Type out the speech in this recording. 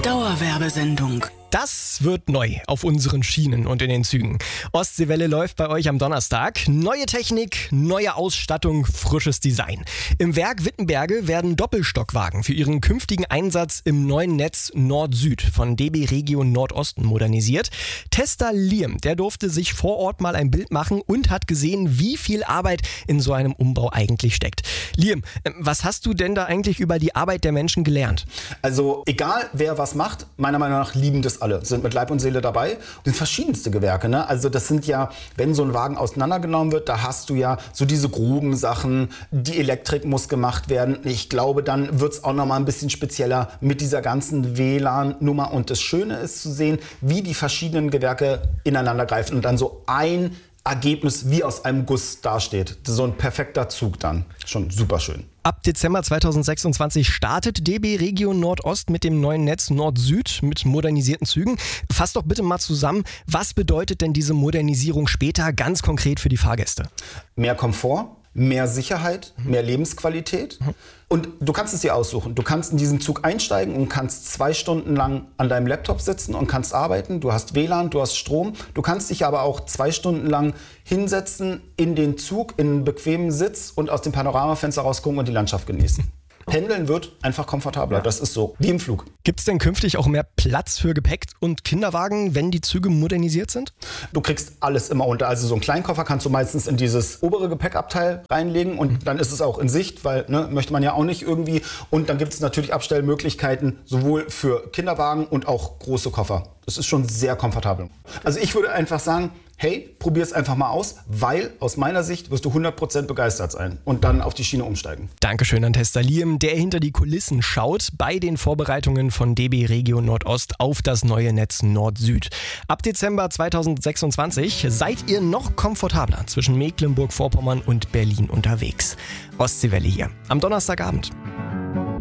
Dauerwerbesendung. Das wird neu auf unseren Schienen und in den Zügen. Ostseewelle läuft bei euch am Donnerstag. Neue Technik, neue Ausstattung, frisches Design. Im Werk Wittenberge werden Doppelstockwagen für ihren künftigen Einsatz im neuen Netz Nord-Süd von DB Regio Nordosten modernisiert. Tester Liam, der durfte sich vor Ort mal ein Bild machen und hat gesehen, wie viel Arbeit in so einem Umbau eigentlich steckt. Liam, was hast du denn da eigentlich über die Arbeit der Menschen gelernt? Also egal, wer was macht, meiner Meinung nach lieben das alle, sind mit Leib und Seele dabei. Das sind verschiedenste Gewerke, ne? Also das sind ja, wenn so ein Wagen auseinandergenommen wird, da hast du ja so diese groben Sachen, die Elektrik muss gemacht werden. Ich glaube, dann wird es auch noch mal ein bisschen spezieller mit dieser ganzen WLAN-Nummer. Und das Schöne ist zu sehen, wie die verschiedenen Gewerke ineinander greifen und dann so ein Ergebnis wie aus einem Guss dasteht. So ein perfekter Zug dann. Schon super schön. Ab Dezember 2026 startet DB Regio Nordost mit dem neuen Netz Nord-Süd mit modernisierten Zügen. Fass doch bitte mal zusammen, was bedeutet denn diese Modernisierung später ganz konkret für die Fahrgäste? Mehr Komfort, mehr Sicherheit, mehr Lebensqualität. Und du kannst es dir aussuchen. Du kannst in diesen Zug einsteigen und kannst 2 Stunden lang an deinem Laptop sitzen und kannst arbeiten. Du hast WLAN, du hast Strom. Du kannst dich aber auch 2 Stunden lang hinsetzen in den Zug, in einen bequemen Sitz und aus dem Panoramafenster rausgucken und die Landschaft genießen. Pendeln wird einfach komfortabler. Das ist so, wie im Flug. Gibt es denn künftig auch mehr Platz für Gepäck und Kinderwagen, wenn die Züge modernisiert sind? Du kriegst alles immer unter. Also so einen Kleinkoffer kannst du meistens in dieses obere Gepäckabteil reinlegen und dann ist es auch in Sicht, weil möchte man ja auch nicht irgendwie. Und dann gibt es natürlich Abstellmöglichkeiten sowohl für Kinderwagen und auch große Koffer. Das ist schon sehr komfortabel. Also ich würde einfach sagen, hey, probier es einfach mal aus, weil aus meiner Sicht wirst du 100% begeistert sein und dann auf die Schiene umsteigen. Dankeschön an Tester Liam, der hinter die Kulissen schaut bei den Vorbereitungen von DB Regio Nordost auf das neue Netz Nord-Süd. Ab Dezember 2026 seid ihr noch komfortabler zwischen Mecklenburg-Vorpommern und Berlin unterwegs. Ostseewelle hier am Donnerstagabend.